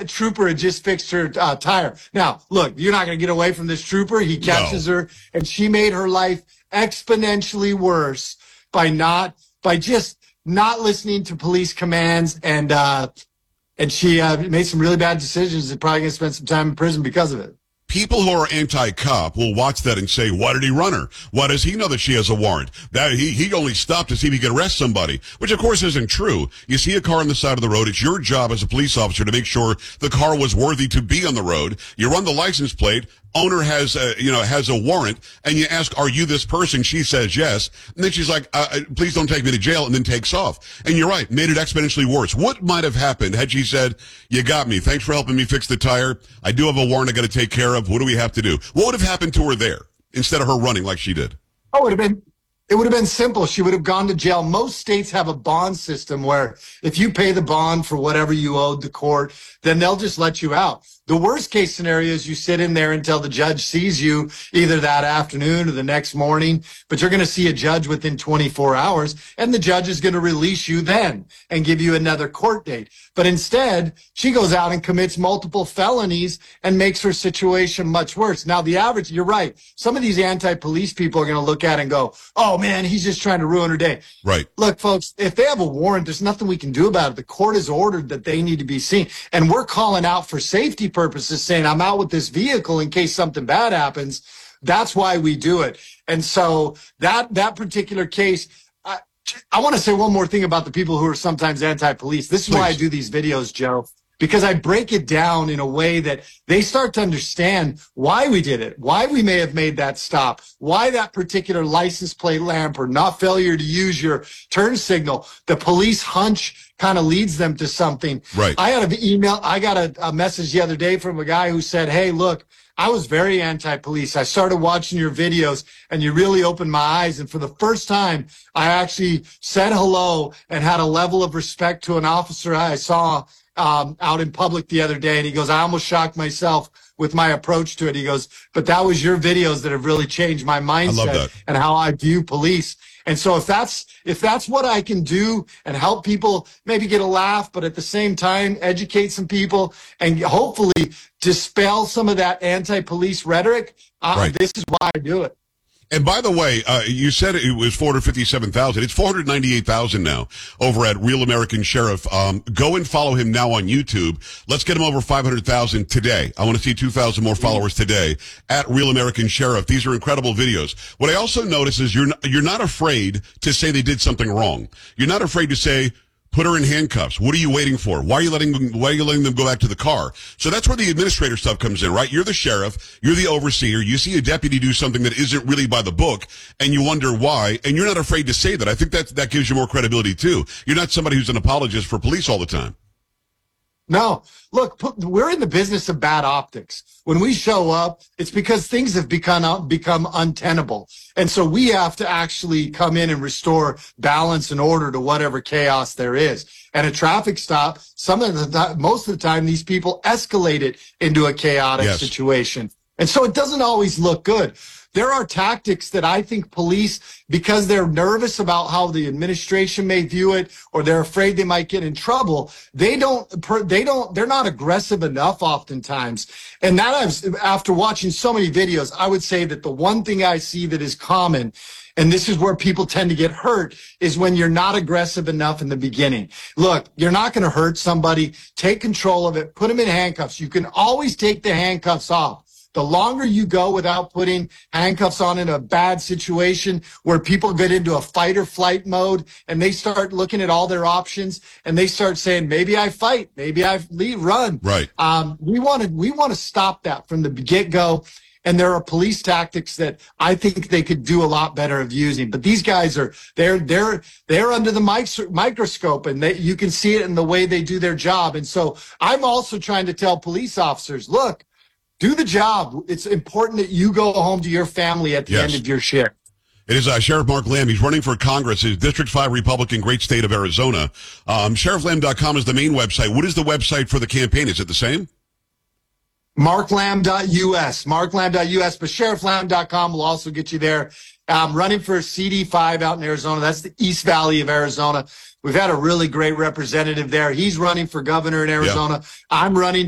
trooper had just fixed her tire. Now, look, you're not going to get away from this trooper. He catches her, and she made her life exponentially worse by just not listening to police commands, and she made some really bad decisions. And probably going to spend some time in prison because of it. People who are anti-cop will watch that and say, why did he run her? Why does he know that she has a warrant? That he only stopped to see if he could arrest somebody, which of course isn't true. You see a car on the side of the road. It's your job as a police officer to make sure the car was worthy to be on the road. You run the license plate. Owner has a warrant, and you ask, are you this person? She says yes. And then she's like, please don't take me to jail, and then takes off. And you're right, made it exponentially worse. What might have happened had she said, you got me. Thanks for helping me fix the tire. I do have a warrant I got to take care of. What do we have to do? What would have happened to her there instead of her running like she did? It would have been simple. She would have gone to jail. Most states have a bond system where if you pay the bond for whatever you owed the court, then they'll just let you out. The worst case scenario is you sit in there until the judge sees you either that afternoon or the next morning, but you're going to see a judge within 24 hours, and the judge is going to release you then and give you another court date. But instead, she goes out and commits multiple felonies and makes her situation much worse. Now, the average, you're right. Some of these anti-police people are going to look at it and go, oh, man, he's just trying to ruin her day. Right. Look, folks, if they have a warrant, there's nothing we can do about it. The court has ordered that they need to be seen. And we're calling out for safety purposes, saying I'm out with this vehicle in case something bad happens. That's why we do it. And so that particular case, I want to say one more thing about the people who are sometimes anti-police. This is why I do these videos, Joe, because I break it down in a way that they start to understand why we did it, why we may have made that stop, why that particular license plate lamp or not failure to use your turn signal, the police hunch kind of leads them to something. Right. I got a message the other day from a guy who said, hey, look, I was very anti-police. I started watching your videos and you really opened my eyes. And for the first time, I actually said hello and had a level of respect to an officer I saw out in public the other day. And he goes, I almost shocked myself with my approach to it. He goes, but that was your videos that have really changed my mindset and how I view police. And so if that's what I can do and help people maybe get a laugh, but at the same time educate some people and hopefully dispel some of that anti-police rhetoric, this is why I do it. And by the way, you said it was 457,000. It's 498,000 now over at Real American Sheriff. Go and follow him now on YouTube. Let's get him over 500,000 today. I want to see 2,000 more followers today at Real American Sheriff. These are incredible videos. What I also notice is you're not afraid to say they did something wrong. You're not afraid to say, put her in handcuffs. What are you waiting for? Why are you letting them go back to the car? So that's where the administrator stuff comes in, right? You're the sheriff. You're the overseer. You see a deputy do something that isn't really by the book, and you wonder why, and you're not afraid to say that. I think that gives you more credibility, too. You're not somebody who's an apologist for police all the time. No, look, we're in the business of bad optics. When we show up, it's because things have become untenable. And so we have to actually come in and restore balance and order to whatever chaos there is. And a traffic stop, most of the time, these people escalate it into a chaotic situation. And so it doesn't always look good. There are tactics that I think police, because they're nervous about how the administration may view it, or they're afraid they might get in trouble, they're not aggressive enough oftentimes. And after watching so many videos, I would say that the one thing I see that is common, and this is where people tend to get hurt, is when you're not aggressive enough in the beginning. Look, you're not going to hurt somebody. Take control of it. Put them in handcuffs. You can always take the handcuffs off. The longer you go without putting handcuffs on in a bad situation where people get into a fight or flight mode and they start looking at all their options and they start saying, maybe I fight, maybe I run. Right. We want to stop that from the get-go. And there are police tactics that I think they could do a lot better of using. But these guys they're under the microscope, and you can see it in the way they do their job. And so I'm also trying to tell police officers, look, do the job. It's important that you go home to your family at the end of your shift. It is Sheriff Mark Lamb. He's running for Congress. He's District 5 Republican, great state of Arizona. SheriffLamb.com is the main website. What is the website for the campaign? Is it the same? marklamb.us, marklamb.us, but sherifflamb.com will also get you there. I'm running for CD5 out in Arizona. That's the East Valley of Arizona. We've had a really great representative there. He's running for governor in Arizona. I'm running